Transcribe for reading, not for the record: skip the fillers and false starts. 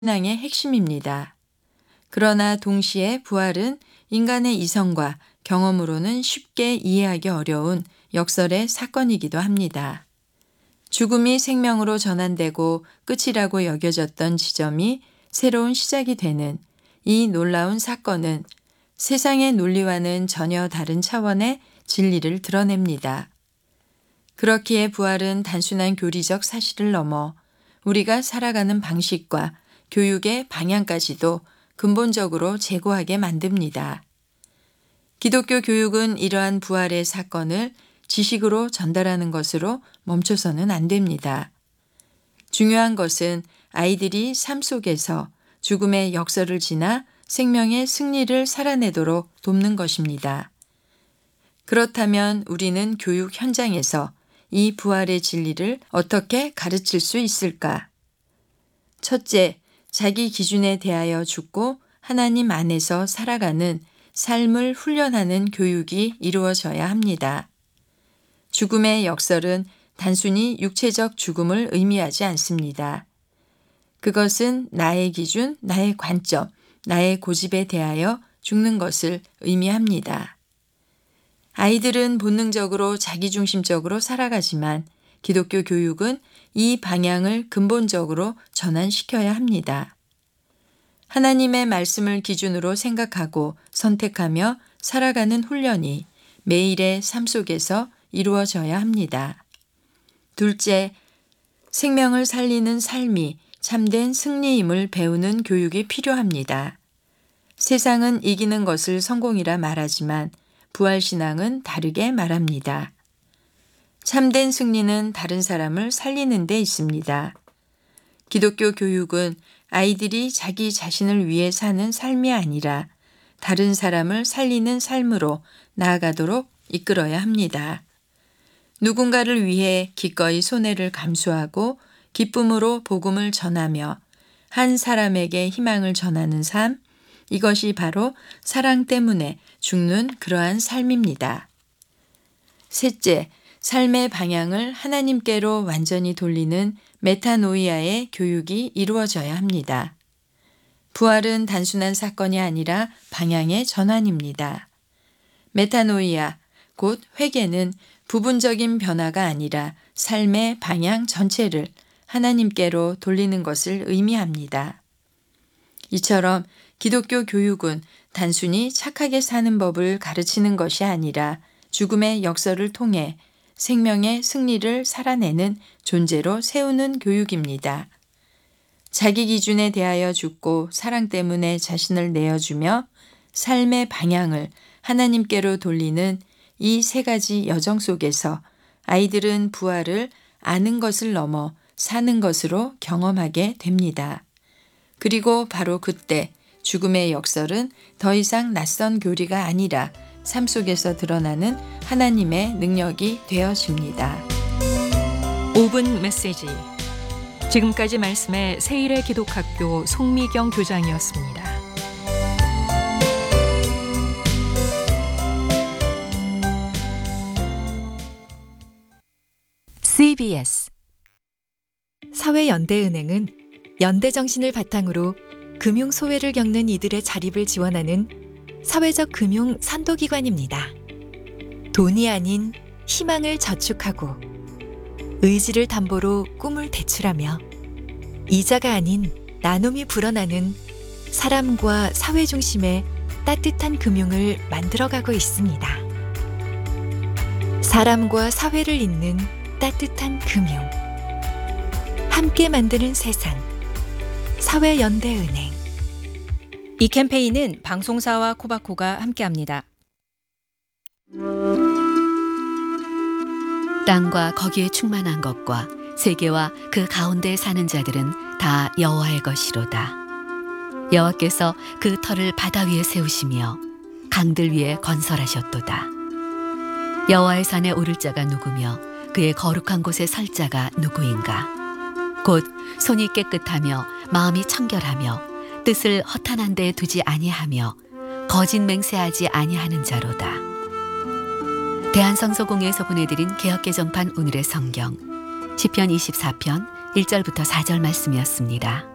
신앙의 핵심입니다. 그러나 동시에 부활은 인간의 이성과 경험으로는 쉽게 이해하기 어려운 역설의 사건이기도 합니다. 죽음이 생명으로 전환되고 끝이라고 여겨졌던 지점이 새로운 시작이 되는 이 놀라운 사건은 세상의 논리와는 전혀 다른 차원의 진리를 드러냅니다. 그렇기에 부활은 단순한 교리적 사실을 넘어 우리가 살아가는 방식과 교육의 방향까지도 근본적으로 재고하게 만듭니다. 기독교 교육은 이러한 부활의 사건을 지식으로 전달하는 것으로 멈춰서는 안 됩니다. 중요한 것은 아이들이 삶 속에서 죽음의 역설을 지나 생명의 승리를 살아내도록 돕는 것입니다. 그렇다면 우리는 교육 현장에서 이 부활의 진리를 어떻게 가르칠 수 있을까? 첫째, 자기 기준에 대하여 죽고 하나님 안에서 살아가는 삶을 훈련하는 교육이 이루어져야 합니다. 죽음의 역설은 단순히 육체적 죽음을 의미하지 않습니다. 그것은 나의 기준, 나의 관점, 나의 고집에 대하여 죽는 것을 의미합니다. 아이들은 본능적으로 자기중심적으로 살아가지만 기독교 교육은 이 방향을 근본적으로 전환시켜야 합니다. 하나님의 말씀을 기준으로 생각하고 선택하며 살아가는 훈련이 매일의 삶 속에서 이루어져야 합니다. 둘째, 생명을 살리는 삶이 참된 승리임을 배우는 교육이 필요합니다. 세상은 이기는 것을 성공이라 말하지만 부활신앙은 다르게 말합니다. 참된 승리는 다른 사람을 살리는 데 있습니다. 기독교 교육은 아이들이 자기 자신을 위해 사는 삶이 아니라 다른 사람을 살리는 삶으로 나아가도록 이끌어야 합니다. 누군가를 위해 기꺼이 손해를 감수하고 기쁨으로 복음을 전하며 한 사람에게 희망을 전하는 삶, 이것이 바로 사랑 때문에 죽는 그러한 삶입니다. 셋째, 삶의 방향을 하나님께로 완전히 돌리는 메타노이아의 교육이 이루어져야 합니다. 부활은 단순한 사건이 아니라 방향의 전환입니다. 메타노이아, 곧 회개는 부분적인 변화가 아니라 삶의 방향 전체를 하나님께로 돌리는 것을 의미합니다. 이처럼 기독교 교육은 단순히 착하게 사는 법을 가르치는 것이 아니라 죽음의 역설을 통해 생명의 승리를 살아내는 존재로 세우는 교육입니다. 자기 기준에 대하여 죽고 사랑 때문에 자신을 내어주며 삶의 방향을 하나님께로 돌리는 이 세 가지 여정 속에서 아이들은 부활을 아는 것을 넘어 사는 것으로 경험하게 됩니다. 그리고 바로 그때 죽음의 역설은 더 이상 낯선 교리가 아니라 삶 속에서 드러나는 하나님의 능력이 되어집니다. 5분 메시지. 지금까지 말씀의 세일의 기독학교 송미경 교장이었습니다. CBS 사회연대은행은 연대정신을 바탕으로 금융소외를 겪는 이들의 자립을 지원하는 사회적 금융 선도기관입니다. 돈이 아닌 희망을 저축하고 의지를 담보로 꿈을 대출하며 이자가 아닌 나눔이 불어나는 사람과 사회 중심의 따뜻한 금융을 만들어가고 있습니다. 사람과 사회를 잇는 따뜻한 금융. 함께 만드는 세상. 사회연대은행. 이 캠페인은 방송사와 코바코가 함께합니다. 땅과 거기에 충만한 것과 세계와 그 가운데 사는 자들은 다 여호와의 것이로다. 여호와께서 그 터를 바다 위에 세우시며 강들 위에 건설하셨도다. 여호와의 산에 오를 자가 누구며 그의 거룩한 곳에 설 자가 누구인가? 곧 손이 깨끗하며 마음이 청결하며 뜻을 허탄한 데에 두지 아니하며 거짓 맹세하지 아니하는 자로다. 대한성서공회에서 보내드린 개역개정판 오늘의 성경 시편 24편 1절부터 4절 말씀이었습니다.